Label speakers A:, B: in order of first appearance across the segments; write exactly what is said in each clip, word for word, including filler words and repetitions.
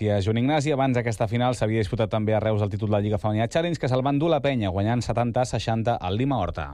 A: Gràcies, Joan Ignasi. Abans d'aquesta final s'havia disputat també a Reus el títol de la Lliga Femenina Challenge, que se'l va endur la Penya, guanyant setanta a seixanta al Lima Horta.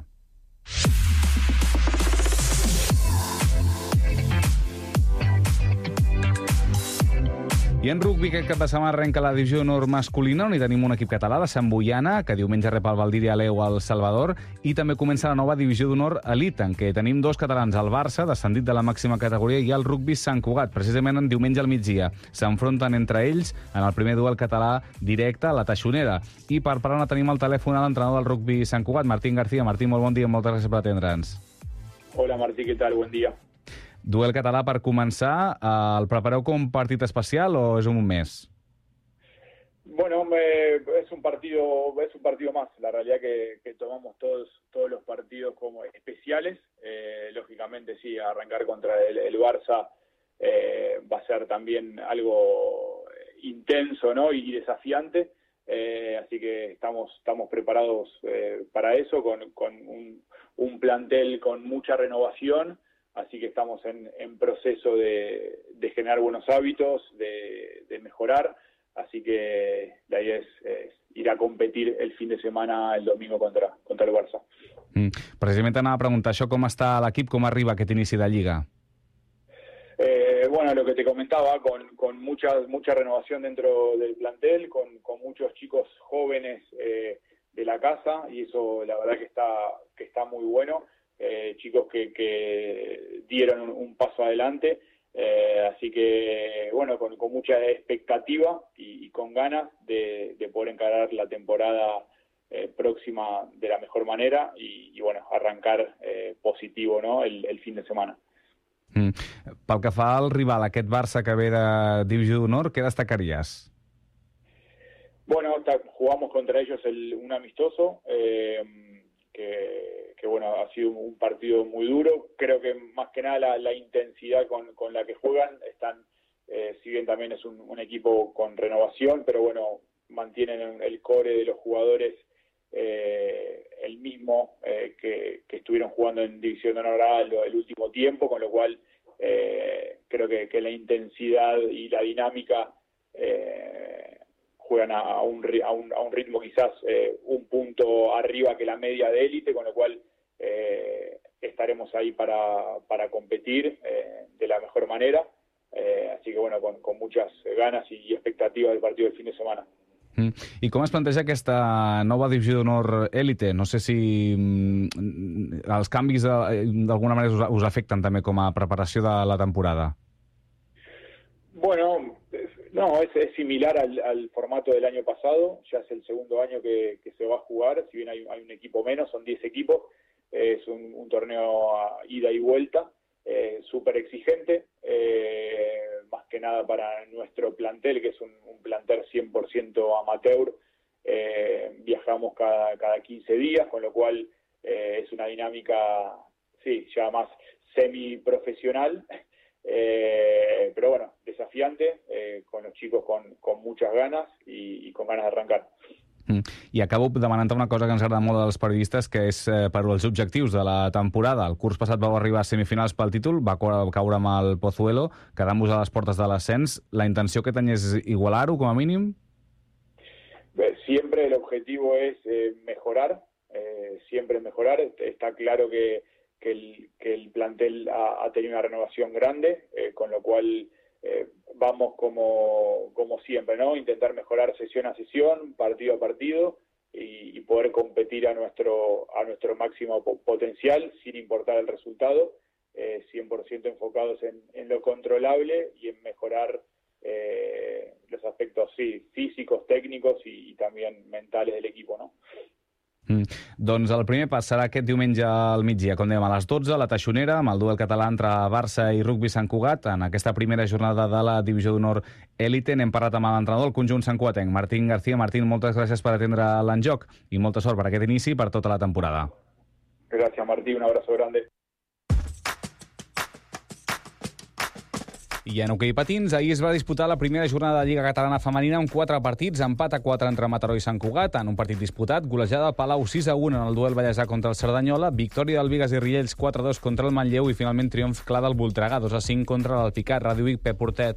A: I en rugby, aquest cap de setmana arrenca la divisió d'honor masculina, on hi tenim un equip català de Sant Boiana, que diumenge rep el Valdir i Aleu al Salvador, i també comença la nova divisió d'honor elite, en què tenim dos catalans, el Barça, descendit de la màxima categoria, i el rugby Sant Cugat, precisament en diumenge al migdia. S'enfronten entre ells en el primer duel català directe a la Taixonera. I per parlar tenim al telèfon a l'entrenador del rugby Sant Cugat, Martín García. Martín, molt bon dia, moltes gràcies per atendre'ns.
B: Hola Martí, què tal? Buen dia.
A: Duel català per començar. El prepareu com un partit especial o és un mes?
B: Bueno, me, es un partido es un partido más. La realidad que, que tomamos todos todos los partidos como especiales. Eh, lógicamente sí, arrancar contra el, el Barça eh, va a ser también algo intenso, ¿no? y desafiante. Eh, así que estamos estamos preparados eh, para eso, con, con un, un plantel con mucha renovación. Así que estamos en, en proceso de, de generar buenos hábitos, de, de mejorar. Así que la idea es, es ir a competir el fin de semana, el domingo, contra, contra el Barça.
A: Mm. Precisament anava a preguntar això, com està l'equip, com arriba aquest inici de Lliga?
B: Eh, bueno, lo que te comentaba, con, con mucha, mucha renovación dentro del plantel, con, con muchos chicos jóvenes eh, de la casa, y eso la verdad que está, que está muy bueno. Eh, chicos que, que dieron un, un paso adelante, eh, así que bueno, con, con mucha expectativa y, y con ganas de, de poder encarar la temporada eh, próxima de la mejor manera y, y bueno, arrancar eh, positivo, ¿no? el, el fin de semana.
A: Mm. Pel que fa al rival, aquest Barça que ve de Divisió d'Honor, què destacaries?
B: Bueno, jugamos contra ellos el, un amistoso, eh, que, que bueno, ha sido un partido muy duro. Creo que más que nada la, la intensidad con, con la que juegan, están, eh, si bien también es un, un equipo con renovación, pero bueno, mantienen el core de los jugadores eh, el mismo eh, que, que estuvieron jugando en División de Honor A el, el último tiempo, con lo cual eh, creo que, que la intensidad y la dinámica eh, juegan a, a, un, a, un, a un ritmo quizás eh, un punto arriba que la media de élite, con lo cual eh, estaremos ahí para, para competir eh, de la mejor manera. Eh, así que bueno, con, con muchas ganas y expectativas del partido del fin de semana.
A: Mm. I com es planteja aquesta nova divisió d'honor élite? No sé si mm, els canvis d'alguna manera us, us afecten també com a preparació de la temporada.
B: Bueno, no, es, es similar al, al formato del año pasado. Ya es el segundo año que, que se va a jugar, si bien hay, hay un equipo menos, son diez equipos. Eh, es un, un torneo a ida y vuelta, eh, súper exigente, eh, más que nada para nuestro plantel, que es un, un plantel cien por ciento amateur. Eh, viajamos cada, cada quince días, con lo cual eh, es una dinámica, sí, ya más semiprofesional. Eh, pero bueno, desafiante, eh, con los chicos con, con muchas ganas y, y con ganas de arrancar.
A: Mm. I acabo demanant una cosa que ens agrada molt als periodistes, que és eh, per als objectius de la temporada. El curs passat vau arribar a semifinals pel títol, va caure amb el Pozuelo, quedant-vos a les portes de l'ascens. La intenció que tenia és igualar-ho, com a mínim?
B: Siempre el objetivo es eh, mejorar, eh, siempre mejorar. Está claro que Que el, que el plantel ha, ha tenido una renovación grande, eh, con lo cual eh, vamos como, como siempre, ¿no? Intentar mejorar sesión a sesión, partido a partido y, y poder competir a nuestro, a nuestro máximo potencial sin importar el resultado, eh, cien por ciento enfocados en, en lo controlable y en mejorar eh, los aspectos sí, físicos, técnicos y, y también mentales del equipo, ¿no?
A: Mm. Doncs el primer pas serà aquest diumenge al migdia, com dèiem, a les dotze, a la Taixonera, amb el duel català entre Barça i Rugby Sant Cugat, en aquesta primera jornada de la Divisió d'Honor Élite. N'hem parlat amb l'entrenador del conjunt santcugatenc, Martín García. Martín, moltes gràcies per atendre l'enjoc i molta sort per aquest inici i per tota la temporada.
B: Gràcies, Martí, un abrazo grande.
A: I en hoquei patins, ahir es va disputar la primera jornada de Lliga Catalana Femenina amb quatre partits, empat a quatre entre Mataró i Sant Cugat, en un partit disputat, golejada al Palau sis a un en el duel Vallèsà contra el Cerdanyola, victòria del Bigues i Riells quatre a dos contra el Manlleu i finalment triomf clar del Voltregà dos a cinc contra l'Alpicat. Ràdio Vic, Pep Portet.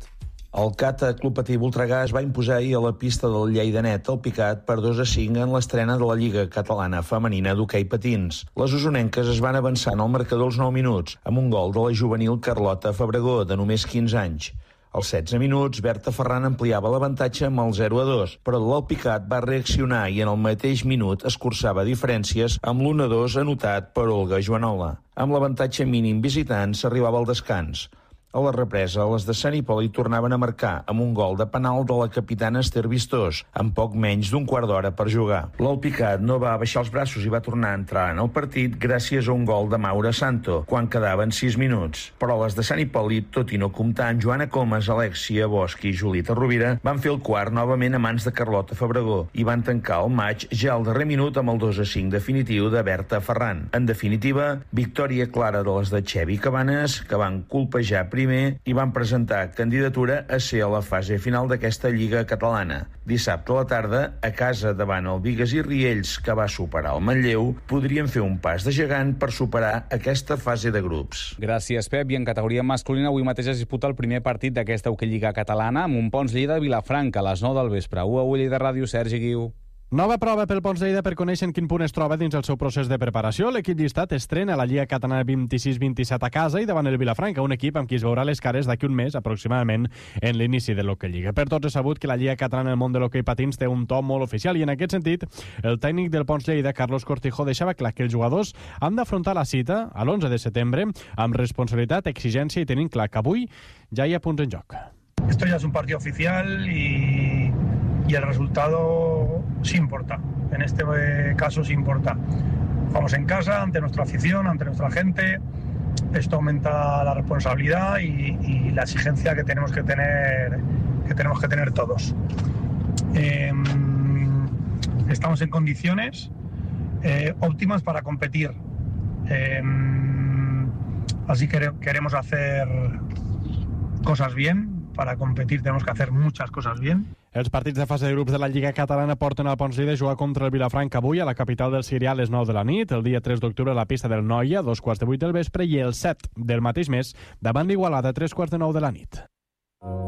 C: El Cata Club Patí Voltregà es va imposar ahir a la pista del Lleidanet al Picat per dos a cinc en l'estrena de la Lliga Catalana Femenina d'Hoquei Patins. Les usonenques es van avançar en el marcador als nou minuts, amb un gol de la juvenil Carlota Fabregó, de només quinze anys. Als setze minuts, Berta Ferran ampliava l'avantatge amb el zero a dos, però l'Alpicat va reaccionar i en el mateix minut escurçava diferències amb l'u a dos anotat per Olga Joanola. Amb l'avantatge mínim visitant s'arribava al descans. A la represa, les de Sant Hipòlit tornaven a marcar amb un gol de penal de la capitana Esther Vistós, amb poc menys d'un quart d'hora per jugar. L'Alpicat no va baixar els braços i va tornar a entrar en el partit gràcies a un gol de Maura Santo, quan quedaven sis minuts. Però les de Sant Hipòlit, tot i no comptar amb Joana Comas, Alexia Bosch i Julita Rovira, van fer el quart novament a mans de Carlota Fabregó i van tancar el maig ja al darrer minut amb el dos a cinc definitiu de Berta Ferran. En definitiva, victòria clara de les de Xevi Cabanes, que van colpejar primer i van presentar candidatura a ser a la fase final d'aquesta Lliga Catalana. Dissabte a la tarda, a casa davant el Bigues i Riells, que va superar el Manlleu, podrien fer un pas de gegant per superar aquesta fase de grups.
A: Gràcies, Pep. I en categoria masculina avui mateix es disputa el primer partit d'aquesta Hoquei Lliga Catalana amb un Pons Lleida Vilafranca a les nou del vespre. u a u Lleida Ràdio, Sergi Guiu.
D: Nova prova pel Pons Lleida per conèixer en quin punt es troba dins el seu procés de preparació. L'equip llistat estrena la Lliga Catalana vint-i-sis vint-i-set a casa i davant el Vilafranca, un equip amb qui es veurà les cares d'aquí un mes aproximadament en l'inici de l'Hoquei Lliga. Per tots és sabut que la Lliga Catalana en el món de l'hoquei patins té un to molt oficial i en aquest sentit el tècnic del Pons Lleida, Carlos Cortijo, deixava clar que els jugadors han d'afrontar la cita a l'onze de setembre amb responsabilitat, exigència i tenint clar que avui ja hi ha punts en joc.
E: Esto ya es un partido oficial y, y el resultado sí importa. En este caso sí importa. Vamos en casa, ante nuestra afición, ante nuestra gente. Esto aumenta la responsabilidad y, y la exigencia que tenemos que tener, que tenemos que tener todos. Eh, estamos en condiciones eh, óptimas para competir. Eh, así que queremos hacer cosas bien. Para competir tenemos que hacer muchas cosas bien.
D: Els partits de fase de grups de la Lliga Catalana porten al Pons Lleida a jugar contra el Vilafranca avui a la capital del Sirià a les nou de la nit, el dia tres d'octubre a la pista del Noia, a dos quarts de vuit del vespre, i el set del mateix mes davant l'Igualada a tres quarts de nou de la nit.